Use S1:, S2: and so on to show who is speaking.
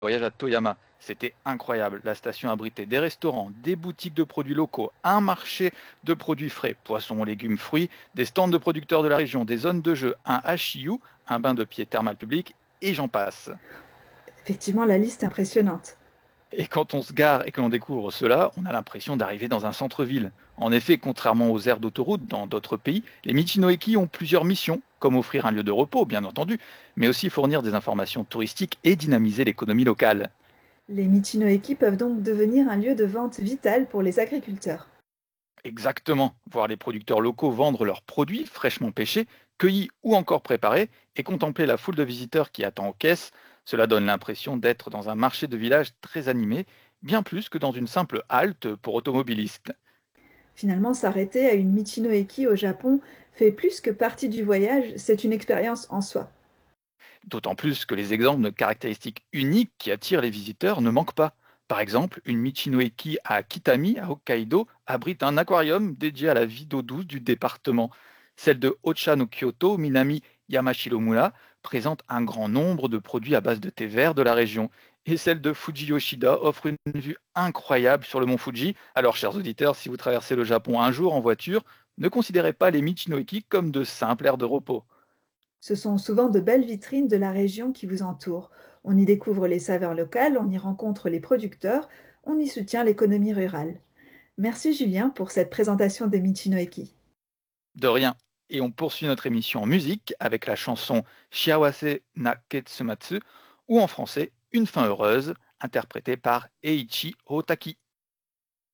S1: voyage à Toyama. C'était incroyable. La station abritait des restaurants, des boutiques de produits locaux, un marché de produits frais, poissons, légumes, fruits, des stands de producteurs de la région, des zones de jeu, un HIU, un bain de pied thermal public, et j'en passe.
S2: Effectivement, la liste est impressionnante.
S1: Et quand on se gare et que l'on découvre cela, on a l'impression d'arriver dans un centre-ville. En effet, contrairement aux aires d'autoroute dans d'autres pays, les Michinoeki ont plusieurs missions, comme offrir un lieu de repos, bien entendu, mais aussi fournir des informations touristiques et dynamiser l'économie locale.
S2: Les Michinoeki peuvent donc devenir un lieu de vente vital pour les agriculteurs.
S1: Exactement, voir les producteurs locaux vendre leurs produits fraîchement pêchés, cueillis ou encore préparés, et contempler la foule de visiteurs qui attend aux caisses, cela donne l'impression d'être dans un marché de village très animé, bien plus que dans une simple halte pour automobilistes.
S2: Finalement, s'arrêter à une Michinoeki au Japon fait plus que partie du voyage, c'est une expérience en soi.
S1: D'autant plus que les exemples de caractéristiques uniques qui attirent les visiteurs ne manquent pas. Par exemple, une Michinoeki à Kitami, à Hokkaido, abrite un aquarium dédié à la vie d'eau douce du département. Celle de Ocha no Kyoto, Minami Yamashiromura, présente un grand nombre de produits à base de thé vert de la région. Et celle de Fuji Yoshida offre une vue incroyable sur le mont Fuji. Alors, chers auditeurs, si vous traversez le Japon un jour en voiture, ne considérez pas les Michinoeki comme de simples aires de repos.
S2: Ce sont souvent de belles vitrines de la région qui vous entoure. On y découvre les saveurs locales, on y rencontre les producteurs, on y soutient l'économie rurale. Merci Julien pour cette présentation des Michinoeki.
S1: De rien. Et on poursuit notre émission en musique avec la chanson Shiawase na Ketsumatsu ou en français Une fin heureuse, interprétée par Eiichi Otaki.